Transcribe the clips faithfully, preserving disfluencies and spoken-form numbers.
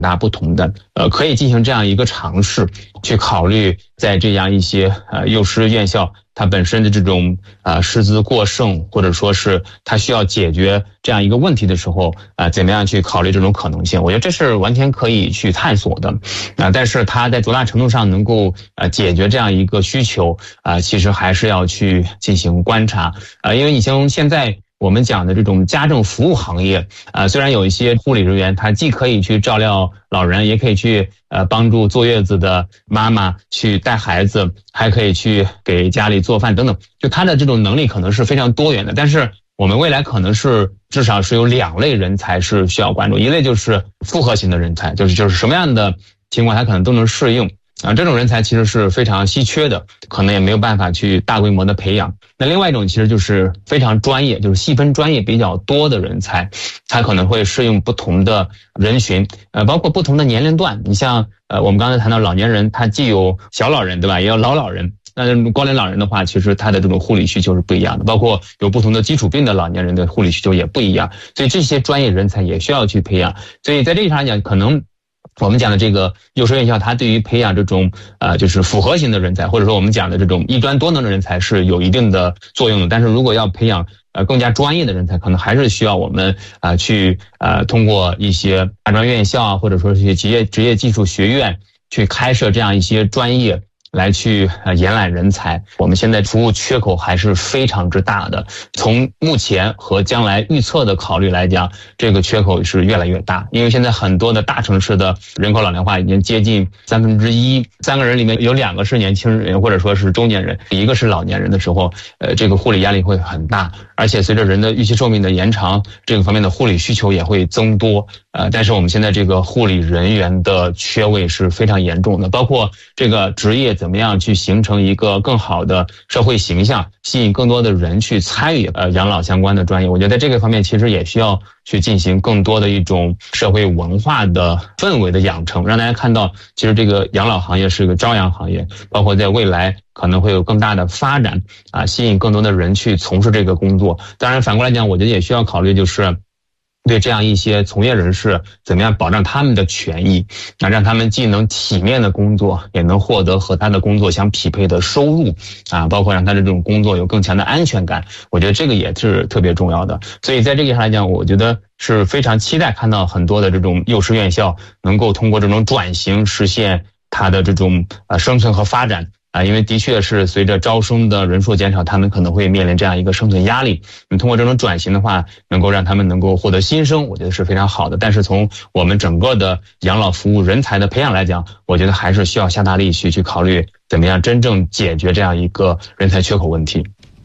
大不同的，呃，可以进行这样一个尝试，去考虑在这样一些呃幼师院校它本身的这种呃师资过剩，或者说是它需要解决这样一个问题的时候，啊、呃，怎么样去考虑这种可能性？我觉得这是完全可以去探索的，啊、呃，但是它在多大程度上能够呃解决这样一个需求啊、呃，其实还是要去进行观察啊、呃，因为你像现在我们讲的这种家政服务行业，啊、呃，虽然有一些护理人员，他既可以去照料老人，也可以去呃帮助坐月子的妈妈去带孩子，还可以去给家里做饭等等，就他的这种能力可能是非常多元的。但是我们未来可能是至少是有两类人才是需要关注，一类就是复合型的人才，就是就是什么样的情况他可能都能适应。啊，这种人才其实是非常稀缺的，可能也没有办法去大规模的培养。那另外一种其实就是非常专业，就是细分专业比较多的人才，他可能会适应不同的人群，呃，包括不同的年龄段。你像呃，我们刚才谈到老年人，他既有小老人，对吧？也有老老人。那高龄老人的话，其实他的这种护理需求是不一样的，包括有不同的基础病的老年人的护理需求也不一样，所以这些专业人才也需要去培养。所以在这一上来讲，可能我们讲的这个幼师院校，它对于培养这种呃就是复合型的人才，或者说我们讲的这种一专多能的人才是有一定的作用的。但是如果要培养呃更加专业的人才，可能还是需要我们啊、呃、去呃通过一些大专院校啊，或者说是职业职业技术学院去开设这样一些专业，来去呃延揽人才。我们现在服务缺口还是非常之大的，从目前和将来预测的考虑来讲，这个缺口是越来越大。因为现在很多的大城市的人口老龄化已经接近三分之一，三个人里面有两个是年轻人或者说是中年人，一个是老年人的时候，呃，这个护理压力会很大。而且随着人的预期寿命的延长，这个方面的护理需求也会增多。呃，但是我们现在这个护理人员的缺位是非常严重的，包括这个职业怎么样去形成一个更好的社会形象，吸引更多的人去参与呃养老相关的专业。我觉得在这个方面其实也需要去进行更多的一种社会文化的氛围的养成，让大家看到其实这个养老行业是个朝阳行业，包括在未来可能会有更大的发展啊，吸引更多的人去从事这个工作。当然反过来讲，我觉得也需要考虑就是对这样一些从业人士怎么样保障他们的权益，啊，让他们既能体面的工作，也能获得和他的工作相匹配的收入，啊，包括让他的这种工作有更强的安全感。我觉得这个也是特别重要的。所以在这个上来讲，我觉得是非常期待看到很多的这种幼师院校能够通过这种转型实现它的这种呃生存和发展。啊，因为的确是随着招生的人数减少，他们可能会面临这样一个生存压力。你通过这种转型的话，能够让他们能够获得新生，我觉得是非常好的。但是从我们整个的养老服务人才的培养来讲，我觉得还是需要下大力去去考虑怎么样真正解决这样一个人才缺口问题。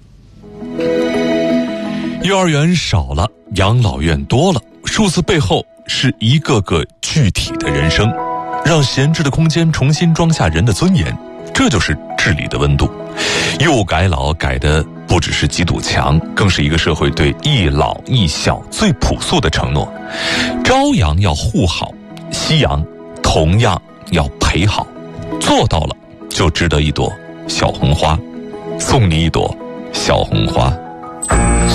幼儿园少了，养老院多了，数字背后是一个个具体的人生，让闲置的空间重新装下人的尊严。这就是治理的温度。幼改老改的不只是几堵墙，更是一个社会对一老一小最朴素的承诺。朝阳要护好，夕阳同样要陪好，做到了就值得一朵小红花。送你一朵小红花。